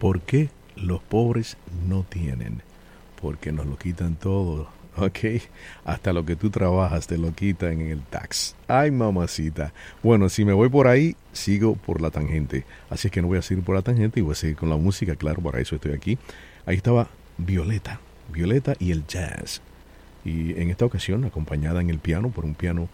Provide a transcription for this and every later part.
¿Por qué los pobres no tienen? Porque nos lo quitan todo, ¿ok? Hasta lo que tú trabajas te lo quitan en el tax. Ay, mamacita. Bueno, si me voy por ahí, sigo por la tangente. Así es que no voy a seguir por la tangente y voy a seguir con la música, claro, para eso estoy aquí. Ahí estaba Violeta y el jazz. Y en esta ocasión, acompañada en el piano por un piano,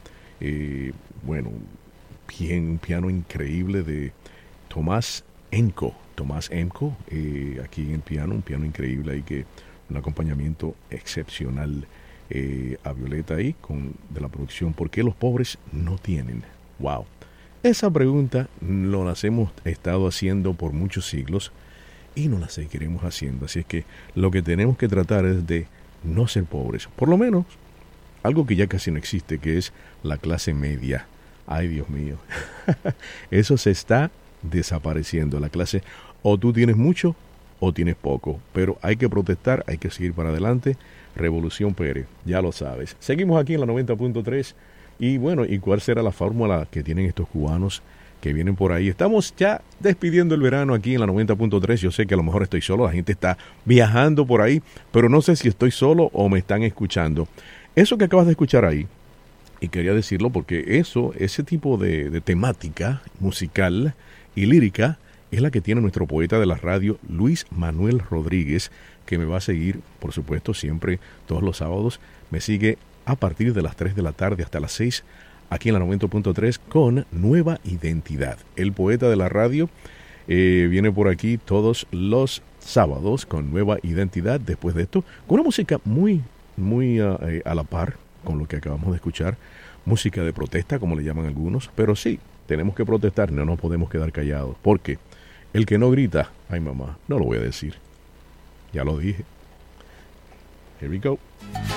un piano increíble de Tomás Emco, aquí en el piano, un piano increíble ahí que un acompañamiento excepcional a Violeta ahí de la producción. ¿Por qué los pobres no tienen? Wow. Esa pregunta las hemos estado haciendo por muchos siglos y no la seguiremos haciendo. Así es que lo que tenemos que tratar es de no ser pobres. Por lo menos algo que ya casi no existe, que es la clase media. Ay, Dios mío. Eso se está desapareciendo. La clase, o tú tienes mucho o tienes poco, pero hay que protestar, hay que seguir para adelante. Revolución Pérez, ya lo sabes. Seguimos aquí en la 90.3 y bueno, ¿y cuál será la fórmula que tienen estos cubanos que vienen por ahí? Estamos ya despidiendo el verano aquí en la 90.3. Yo sé que a lo mejor estoy solo, la gente está viajando por ahí, pero no sé si estoy solo o me están escuchando. Eso que acabas de escuchar ahí, y quería decirlo porque ese tipo de temática musical y lírica es la que tiene nuestro poeta de la radio, Luis Manuel Rodríguez, que me va a seguir, por supuesto, siempre, todos los sábados. Me sigue a partir de las 3 de la tarde hasta las 6, aquí en la 90.3, con Nueva Identidad. El poeta de la radio viene por aquí todos los sábados con Nueva Identidad. Después de esto, con una música muy a la par con lo que acabamos de escuchar. Música de protesta, como le llaman algunos. Pero sí, tenemos que protestar, no nos podemos quedar callados. Porque el que no grita, ay mamá, no lo voy a decir. Ya lo dije. Here we go.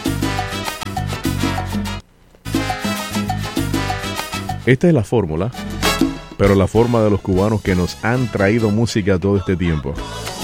Esta es la fórmula, pero la forma de los cubanos que nos han traído música todo este tiempo.